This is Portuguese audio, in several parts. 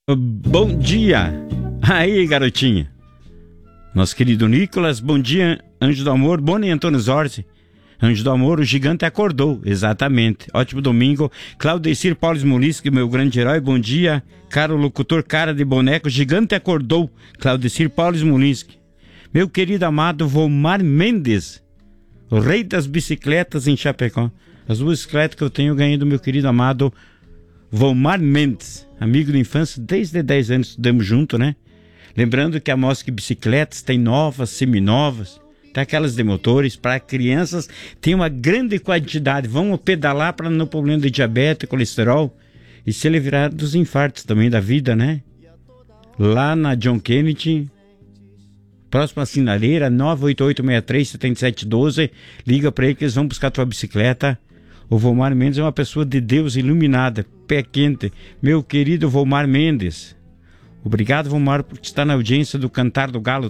Bom dia! Aí, garotinha! Nosso querido Nicolas, bom dia, Anjo do Amor, Boni Antônio Zorzi. Anjo do Amor, o gigante acordou, exatamente. Ótimo domingo. Claudecir Paulo Smolinski, meu grande herói, bom dia. Caro locutor, cara de boneco, gigante acordou. Claudecir Paulo Smolinski. Meu querido amado Volmar Mendes, o rei das bicicletas em Chapecó. As duas bicicletas que eu tenho ganhei do meu querido amado Volmar Mendes, amigo de infância, desde 10 anos estudamos junto, né? Lembrando que a Mosque Bicicletas tem novas, seminovas, tem aquelas de motores para crianças, tem uma grande quantidade. Vamos pedalar para não problema de diabetes, colesterol e se livrar dos infartos também da vida, né? Lá na John Kennedy, próxima sinaleira, 988637712, liga para ele que eles vão buscar tua bicicleta. O Volmar Mendes é uma pessoa de Deus iluminada, pé quente. Meu querido Volmar Mendes, obrigado, Volmar, por estar na audiência do Cantar do Galo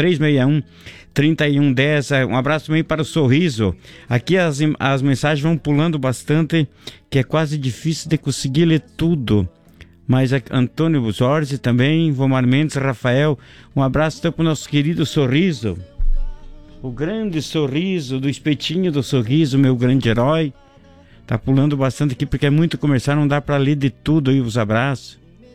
3361-3110. Um abraço também para o Sorriso. Aqui as mensagens vão pulando bastante, que é quase difícil de conseguir ler tudo. Mas Antônio Zorzi também, Volmar Mendes, Rafael, um abraço para o nosso querido Sorriso. O grande Sorriso, do espetinho do Sorriso, meu grande herói. Tá pulando bastante aqui porque é muito comercial, não dá para ler de tudo aí os abraços.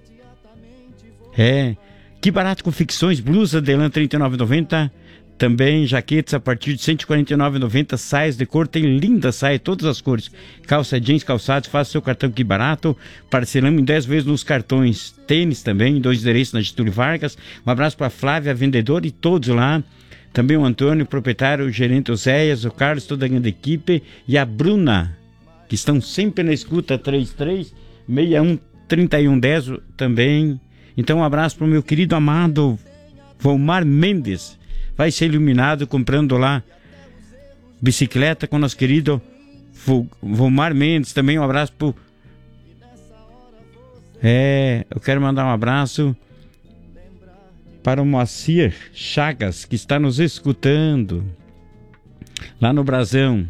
Que barato confecções, blusa de lã R$ 39,90. Também jaquetas a partir de R$ 149,90. Saias de cor, tem linda saia, todas as cores. Calça jeans, calçados, faça seu cartão Que Barato. Parcelamos em 10 vezes nos cartões. Tênis também, 2 endereços na Getúlio Vargas. Um abraço para a Flávia, vendedora, e todos lá. Também o Antônio, proprietário, o gerente Oséias, o Carlos, toda a grande equipe. E a Bruna, que estão sempre na escuta, 3361-3110 também. Então um abraço para o meu querido amado Volmar Mendes. Vai ser iluminado comprando lá bicicleta com o nosso querido Volmar Mendes. Também um abraço para eu quero mandar um abraço para o Moacir Chagas, que está nos escutando lá no Brasão.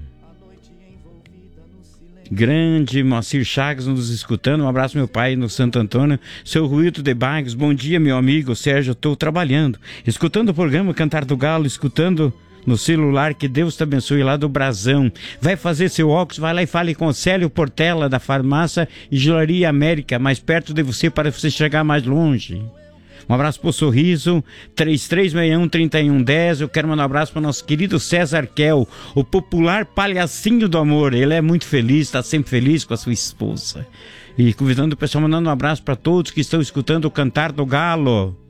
Grande Moacir Chagas nos escutando. Um abraço, meu pai, no Santo Antônio. Seu Ruído de Bagos, bom dia, meu amigo Sérgio. Estou trabalhando, escutando o programa Cantar do Galo, escutando no celular. Que Deus te abençoe lá do Brasão. Vai fazer seu óculos, vai lá e fale com o Célio Portela, da Farmácia e Joalheria América, mais perto de você, para você chegar mais longe. Um abraço pro Sorriso, 3361-3110. Eu quero mandar um abraço para o nosso querido César Kel, o popular palhacinho do amor. Ele é muito feliz, está sempre feliz com a sua esposa. E convidando o pessoal, mandando um abraço para todos que estão escutando o Cantar do Galo.